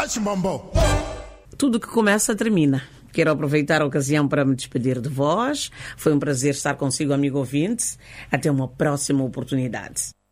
Tudo que começa, termina. Quero aproveitar a ocasião para me despedir de vós. Foi um prazer estar consigo, amigo ouvinte. Até uma próxima oportunidade.